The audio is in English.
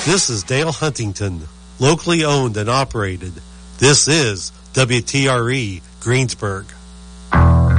This is Dale Huntington, locally owned and operated. This is WTRE Greensburg.